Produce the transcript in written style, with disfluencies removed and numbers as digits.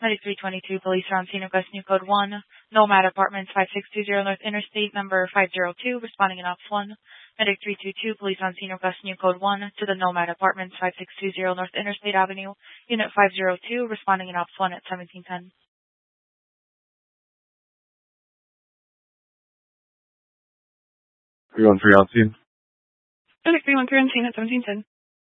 Medic 322, police are on scene, request new code 1. Nomad Apartments, 5620 North Interstate, number 502, responding in Ops 1. Medic 322, police on scene, request new code 1 to the Nomad Apartments, 5620 North Interstate Avenue, Unit 502, responding in Ops 1 at 1710. 313 on scene. Medic 313 on scene at 1710.